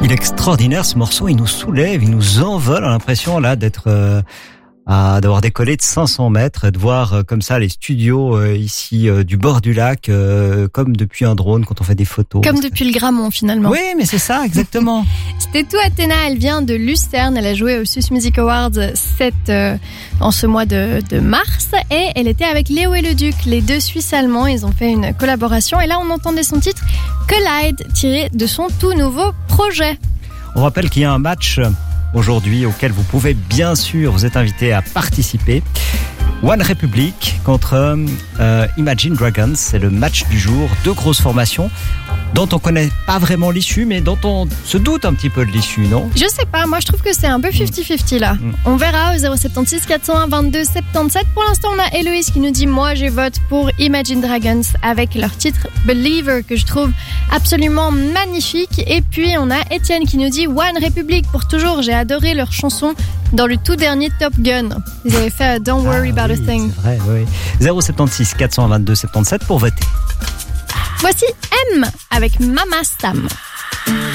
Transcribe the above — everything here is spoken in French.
Il est extraordinaire ce morceau, il nous soulève, il nous envole. On a l'impression là d'avoir décollé de 500 mètres, de voir comme ça les studios ici du bord du lac, comme depuis un drone quand on fait des photos. Comme depuis le Grammont finalement. Oui, mais c'est ça, exactement. C'était tout Athéna, elle vient de Lucerne, elle a joué au Sus Music Awards en ce mois de mars et elle était avec Léo et le Duc, les deux Suisses allemands, ils ont fait une collaboration et là on entendait son titre Collide tiré de son tout nouveau projet. On rappelle qu'il y a un match aujourd'hui auquel vous pouvez bien sûr, vous êtes invité à participer. One Republic contre Imagine Dragons, c'est le match du jour. Deux grosses formations dont on connaît pas vraiment l'issue, mais dont on se doute un petit peu de l'issue, non ? Je sais pas, moi je trouve que c'est un peu 50-50 là. On verra au 076 401 22 77. Pour l'instant on a Héloïse qui nous dit moi je vote pour Imagine Dragons avec leur titre Believer que je trouve absolument magnifique. Et puis on a Étienne qui nous dit One Republic pour toujours, j'ai adoré leur chanson dans le tout dernier Top Gun. Ils avaient fait Don't Worry About a Thing. C'est vrai, oui. 076 422 77 pour voter. Voici M avec Mama Sam.